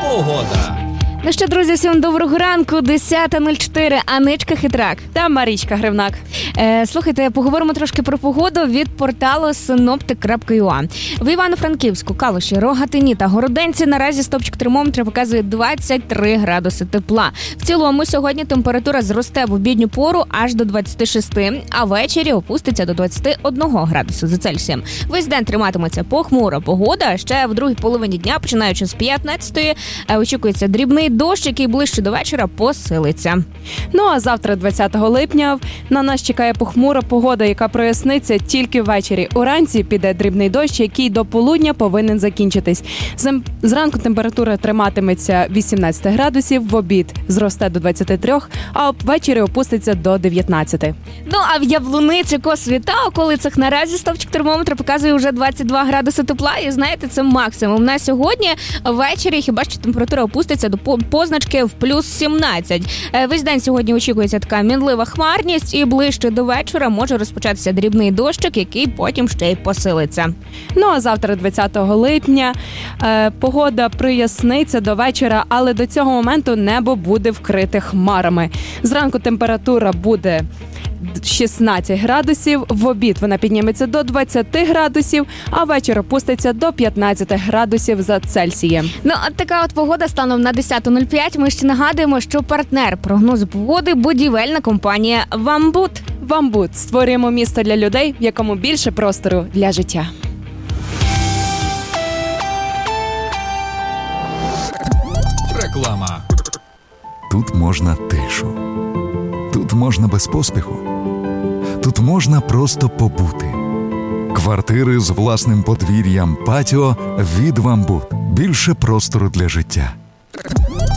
погода. Ну що, друзі, всім доброго ранку, 10:04, Аничка Хитрак. Та Марічка Гривнак. Слухайте, поговоримо трошки про погоду від порталу synoptic.ua. В Івано-Франківську, Калуші, Рогатині та Городенці наразі стопчик термометра показує 23 градуси тепла. В цілому сьогодні температура зросте в обідню пору аж до 26, а ввечері опуститься до 21 градусу за Цельсієм. Весь день триматиметься похмура погода, а ще в другій половині дня, починаючи з 15-ї, очікується дрібний дощ, який ближче до вечора посилиться. Ну а завтра, 20 липня, на нас чекає похмура погода, яка проясниться тільки ввечері. Уранці піде дрібний дощ, який до полудня повинен закінчитись. Зранку температура триматиметься 18 градусів, в обід зросте до 23, а ввечері опуститься до 19. Ну а в Яблуниці, Косові та околицях наразі стовпчик термометра показує вже 22 градуси тепла. І знаєте, це максимум. На сьогодні ввечері хіба що температура опуститься до позначки в плюс 17. Весь день сьогодні очікується така мінлива хмарність, і ближче до вечора може розпочатися дрібний дощик, який потім ще й посилиться. Ну а завтра, 20 липня, погода проясниться до вечора, але до цього моменту небо буде вкрите хмарами. Зранку температура буде 16 градусів, в обід вона підніметься до 20 градусів, а ввечері опуститься до 15 градусів за Цельсієм. Ну, от така от погода станом на 10:05. Ми ще нагадуємо, що партнер прогнозу погоди – будівельна компанія «Вамбут». «Вамбут» – створюємо місто для людей, в якому більше простору для життя. Реклама. Тут можна тишу. Тут можна без поспіху. Тут можна просто побути. Квартири з власним подвір'ям, патіо від «Вамбут». Більше простору для життя.